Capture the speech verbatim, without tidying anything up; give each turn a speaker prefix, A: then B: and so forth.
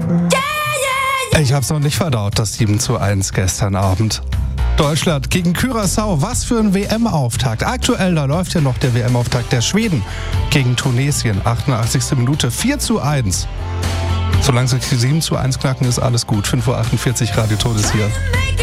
A: Ich hab's noch nicht verdaut, das sieben zu eins gestern Abend. Deutschland gegen Curaçao, was für ein W M-Auftakt. Aktuell, da läuft ja noch der W M-Auftakt der Schweden gegen Tunesien. achtundachtzigste Minute, vier zu eins. Solange sie sieben zu eins knacken, ist alles gut. fünf Uhr achtundvierzig, Radio Todes hier.